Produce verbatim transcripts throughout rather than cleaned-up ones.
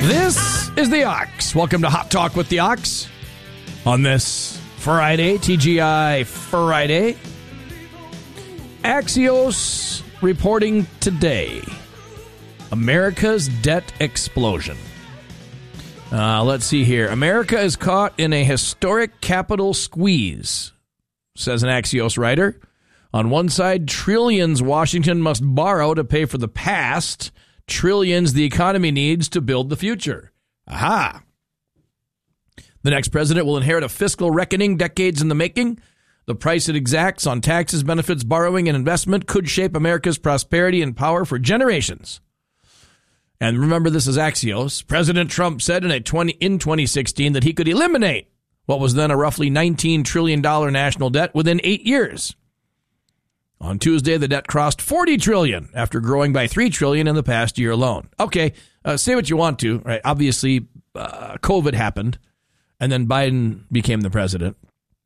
This is the Ox. Welcome to Hot Talk with the Ox on this Friday, T G I Friday. Axios reporting today, America's debt explosion. Uh, let's see here. America is caught in a historic capital squeeze, says an Axios writer. On one side, trillions Washington must borrow to pay for the past, trillions the economy needs to build the future. Aha! The next president will inherit a fiscal reckoning decades in the making. The price it exacts on taxes, benefits, borrowing, and investment could shape America's prosperity and power for generations. And remember, this is Axios. President Trump said in a twenty in twenty sixteen that he could eliminate what was then a roughly nineteen trillion dollars national debt within eight years. On Tuesday, the debt crossed forty trillion dollars after growing by three trillion dollars in the past year alone. Okay, uh, say what you want to, right? Obviously, uh, COVID happened, and then Biden became the president.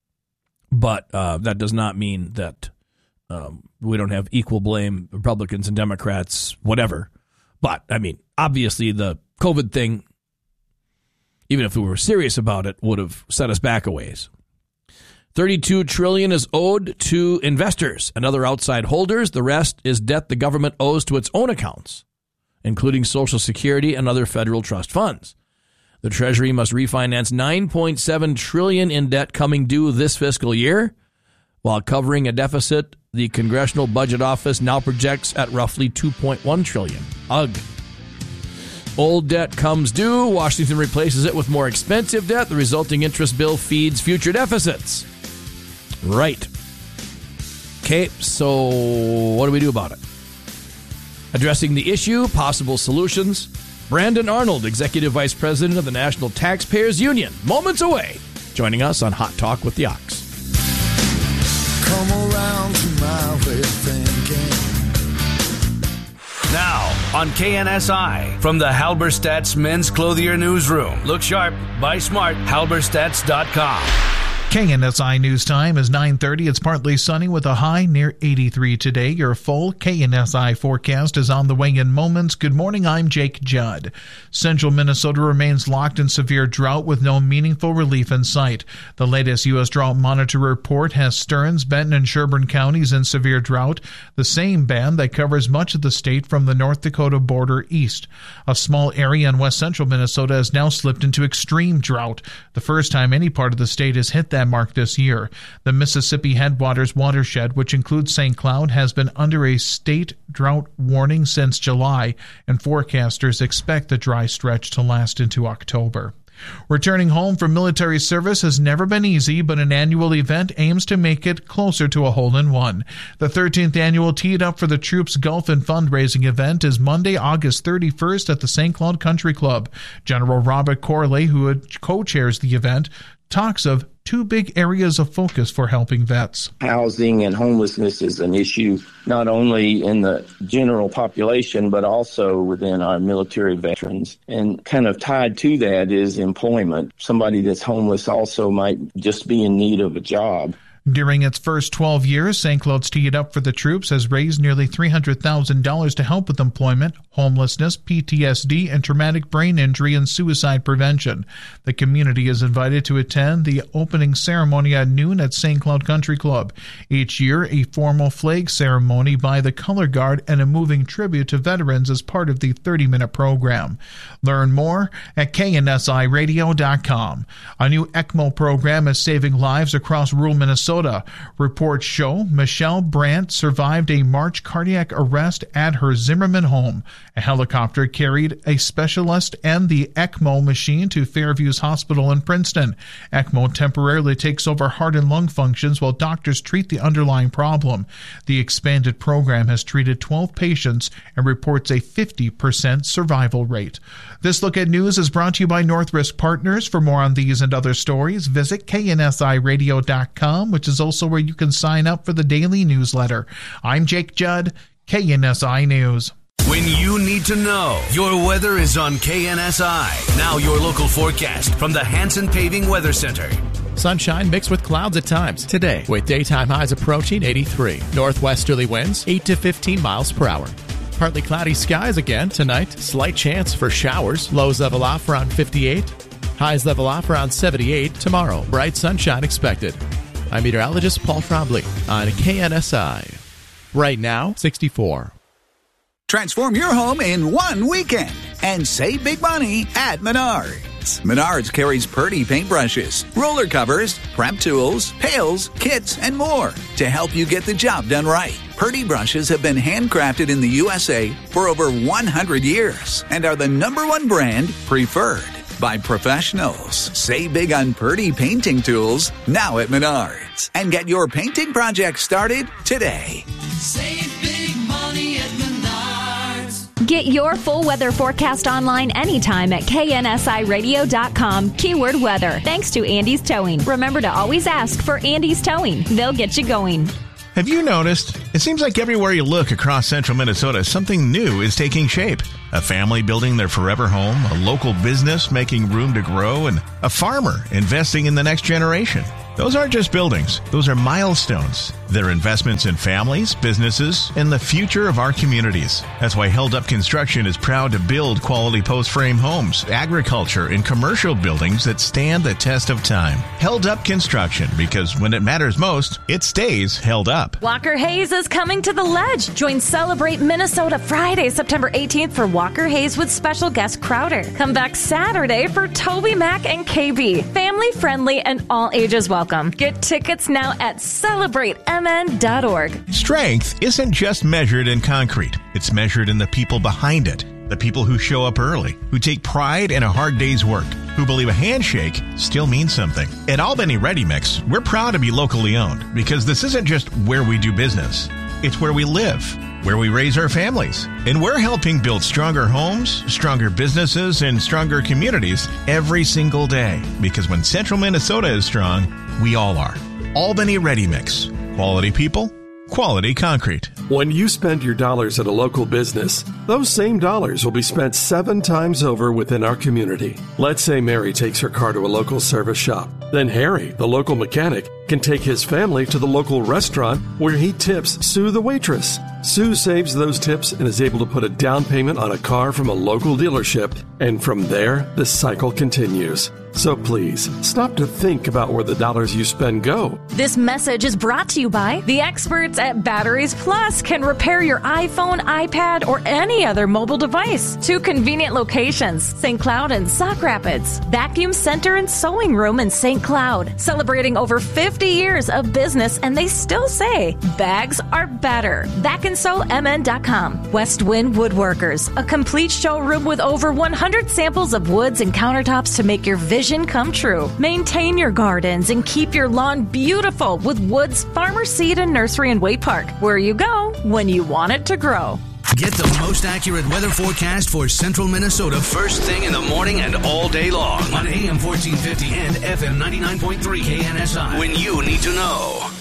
But uh, that does not mean that um, we don't have equal blame, Republicans and Democrats, whatever. But, I mean, obviously the COVID thing, even if we were serious about it, would have set us back a ways. thirty-two trillion dollars is owed to investors and other outside holders. The rest is debt the government owes to its own accounts, including Social Security and other federal trust funds. The Treasury must refinance nine point seven trillion dollars in debt coming due this fiscal year, while covering a deficit the Congressional Budget Office now projects at roughly two point one trillion dollars. Ugh. Old debt comes due. Washington replaces it with more expensive debt. The resulting interest bill feeds future deficits. Right. Okay, so what do we do about it? Addressing the issue, possible solutions. Brandon Arnold, Executive Vice President of the National Taxpayers Union, moments away, joining us on Hot Talk with the Ox. Come around to my way of thinking. Now, on K N S I, from the Halberstadt's Men's Clothier Newsroom. Look sharp, buy smart, halberstadts dot com. K N S I News Time is nine thirty. It's partly sunny with a high near eighty-three today. Your full K N S I forecast is on the way in moments. Good morning, I'm Jake Judd. Central Minnesota remains locked in severe drought with no meaningful relief in sight. The latest U S Drought Monitor report has Stearns, Benton, and Sherburne counties in severe drought, the same band that covers much of the state from the North Dakota border east. A small area in west central Minnesota has now slipped into extreme drought, the first time any part of the state has hit that that mark this year. The Mississippi Headwaters watershed, which includes Saint Cloud, has been under a state drought warning since July, and forecasters expect the dry stretch to last into October. Returning home from military service has never been easy, but an annual event aims to make it closer to a hole-in-one. The thirteenth annual Teed Up for the Troops Golf and Fundraising event is Monday, August thirty-first at the Saint Cloud Country Club. General Robert Corley, who co-chairs the event, talks of two big areas of focus for helping vets. Housing and homelessness is an issue not only in the general population, but also within our military veterans. And kind of tied to that is employment. Somebody that's homeless also might just be in need of a job. During its first twelve years, Saint Cloud's Teed Up for the Troops has raised nearly three hundred thousand dollars to help with employment, homelessness, P T S D, and traumatic brain injury and suicide prevention. The community is invited to attend the opening ceremony at noon at Saint Cloud Country Club. Each year, a formal flag ceremony by the Color Guard and a moving tribute to veterans is part of the thirty-minute program. Learn more at K N S I radio dot com. A new ECMO program is saving lives across rural Minnesota. Reports show Michelle Brandt survived a March cardiac arrest at her Zimmerman home. A helicopter carried a specialist and the ECMO machine to Fairview's Hospital in Princeton. ECMO temporarily takes over heart and lung functions while doctors treat the underlying problem. The expanded program has treated twelve patients and reports a fifty percent survival rate. This Look at News is brought to you by Northrisk Partners. For more on these and other stories, visit K N S I radio dot com, which is also where you can sign up for the daily newsletter. I'm Jake Judd, K N S I News. When you need to know, your weather is on K N S I. Now your local forecast from the Hanson Paving Weather Center. Sunshine mixed with clouds at times today, with daytime highs approaching eighty-three. Northwesterly winds eight to fifteen miles per hour. Partly cloudy skies again tonight. Slight chance for showers. Lows level off around fifty-eight. Highs level off around seventy-eight. Tomorrow, bright sunshine expected. I'm meteorologist Paul Trombley on K N S I. Right now, sixty-four. Transform your home in one weekend and save big money at Menards. Menards carries Purdy paintbrushes, roller covers, prep tools, pails, kits, and more to help you get the job done right. Purdy brushes have been handcrafted in the U S A for over one hundred years and are the number one brand preferred by professionals. Save big on Purdy painting tools now at Menards and get your painting project started today. Save big money at Menards. Get your full weather forecast online anytime at K N S I radio dot com. Keyword weather. Thanks to Andy's Towing. Remember to always ask for Andy's Towing. They'll get you going. Have you noticed? It seems like everywhere you look across central Minnesota, something new is taking shape. A family building their forever home, a local business making room to grow, and a farmer investing in the next generation. Those aren't just buildings. Those are milestones. They're investments in families, businesses, and the future of our communities. That's why Held Up Construction is proud to build quality post-frame homes, agriculture, and commercial buildings that stand the test of time. Held Up Construction, because when it matters most, it stays held up. Walker Hayes is coming to the Ledge. Join Celebrate Minnesota Friday, September eighteenth for Walker Hayes with special guest Crowder. Come back Saturday for Toby Mac and K B. Family friendly and all ages welcome. Get tickets now at celebrate m n dot org. Strength isn't just measured in concrete. It's measured in the people behind it. The people who show up early, who take pride in a hard day's work, who believe a handshake still means something. At Albany Ready Mix, we're proud to be locally owned because this isn't just where we do business. It's where we live, where we raise our families. And we're helping build stronger homes, stronger businesses, and stronger communities every single day. Because when Central Minnesota is strong, we all are. Albany Ready Mix. Quality people, quality concrete. When you spend your dollars at a local business, those same dollars will be spent seven times over within our community. Let's say Mary takes her car to a local service shop. Then Harry, the local mechanic, can take his family to the local restaurant where he tips Sue the waitress. Sue saves those tips and is able to put a down payment on a car from a local dealership, and from there, the cycle continues. So please, stop to think about where the dollars you spend go. This message is brought to you by the experts at Batteries Plus. Can repair your iPhone, iPad, or any other mobile device. Two convenient locations, Saint Cloud and Sauk Rapids. Vacuum Center and Sewing Room in Saint Cloud. Celebrating over fifty years of business, and they still say bags are better. Back and Sew M N dot com. West Wind Woodworkers, a complete showroom with over one hundred samples of woods and countertops to make your vision come true. Maintain your gardens and keep your lawn beautiful with Woods Farmer Seed and Nursery in Waite Park, where you go when you want it to grow. Get the most accurate weather forecast for central Minnesota first thing in the morning and all day long on A M fourteen fifty and F M ninety-nine point three K N S I when you need to know.